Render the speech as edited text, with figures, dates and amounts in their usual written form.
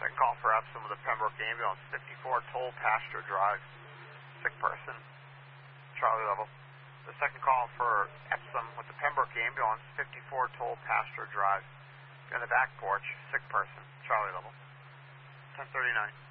Second call for Epsom with the Pembroke ambulance, 54 Toll Pasture Drive. Sick person, Charlie level. The second call for Epsom with the Pembroke ambulance, 54 Toll Pasture Drive. In the back porch, sick person, Charlie level. 1039.